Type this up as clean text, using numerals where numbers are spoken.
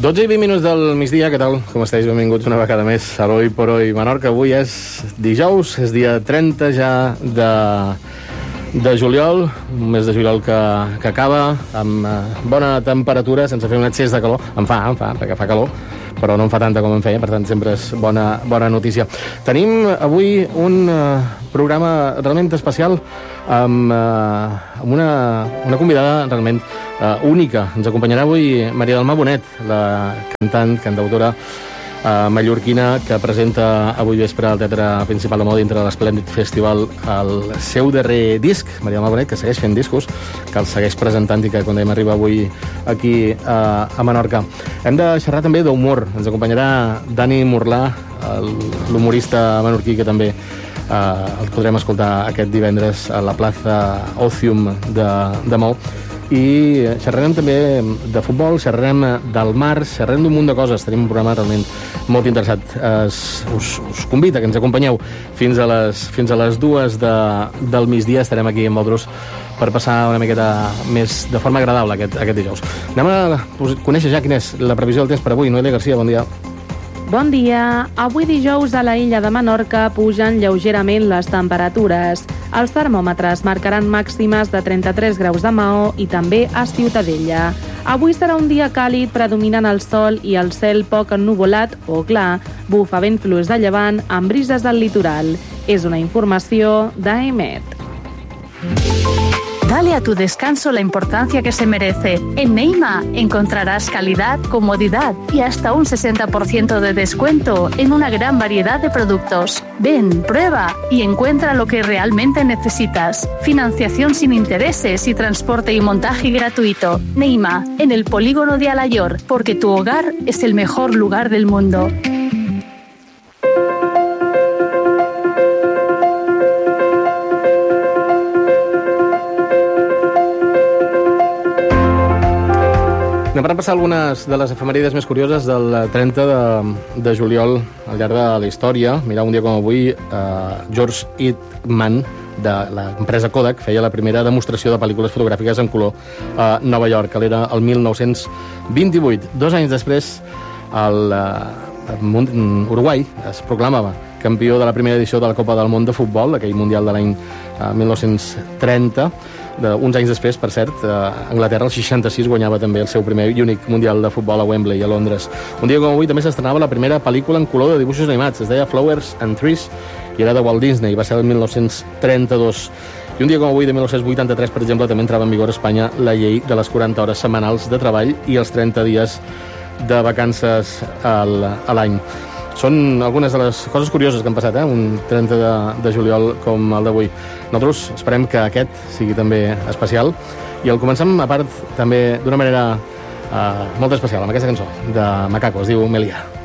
12 i 20 minuts del migdia, què tal? Com esteu? Benvinguts una vegada més a l'Hoy por Hoy Menorca. Avui és dijous, és dia 30 ja de juliol, un mes de juliol que acaba amb bona temperatura, sense fer un excés de calor. Em fa, perquè fa calor, però no en fa tanta com en feia, per tant sempre és bona notícia. Tenim avui un programa realment especial amb una convidada realment única. Ens acompanyarà avui Maria del Mar Bonet, la cantautora mallorquina que presenta avui vespre al Teatre Principal de Moda dintre de l'Esplèndid Festival el seu darrer disc. Maria del Mar Bonet, que segueix fent discos, que el segueix presentant i que, com dèiem, arriba avui aquí a Menorca. Hem de xerrar també d'humor. Ens acompanyarà Dani Murlà, l'humorista menorquí que també el podrem escoltar aquest divendres a la plaça Ocium de Mou. I xerrarem també de futbol, xerrarem del mar, xerrarem d'un munt de coses. Tenim un programa realment molt interessat. Us convido que ens acompanyeu fins a les 2 del migdia. Estarem aquí amb vosaltres per passar una miqueta més de forma agradable aquest dijous. Anem a conèixer ja quina és la previsió del temps per avui. Noelia Garcia, bon dia. Bon dia. Avui dijous a la illa de Menorca pugen lleugerament les temperatures. Els termòmetres marcaran màximes de 33 graus de Maó i també a Ciutadella. Avui serà un dia càlid, predominant el sol i el cel poc ennuvolat o clar. Bufa vent fluix de llevant amb brises del litoral. És una informació d'AEMET. Dale a tu descanso la importancia que se merece. En Neima encontrarás calidad, comodidad y hasta un 60% de descuento en una gran variedad de productos. Ven, prueba y encuentra lo que realmente necesitas. Financiación sin intereses y transporte y montaje gratuito. Neima, en el polígono de Alayor, porque tu hogar es el mejor lugar del mundo. Anem a repassar algunes de les efemèrides més curioses del 30 de juliol al llarg de la història. Mireu, un dia com avui, George Eastman, de l'empresa Kodak, feia la primera demostració de pel·lícules fotogràfiques en color a Nova York, que era el 1928. 2 anys després, Uruguai es proclamava campió de la primera edició de la Copa del Món de Futbol, aquell Mundial de l'any 1930. Uns anys després, per cert, Anglaterra, el 66, guanyava també el seu primer i únic Mundial de Futbol a Wembley, a Londres. Un dia com avui també s'estrenava la primera pel·lícula en color de dibuixos animats. Es deia Flowers and Trees i era de Walt Disney. Va ser el 1932. I un dia com avui, de 1983, per exemple, també entrava en vigor a Espanya la llei de les 40 hores setmanals de treball i els 30 dies de vacances a l'any. Són algunes de les coses curioses que han passat, un 30 de juliol com el d'avui. Nosaltres esperem que aquest sigui també especial i el comencem, a part, també d'una manera molt especial, amb aquesta cançó de Macaco, es diu Melia.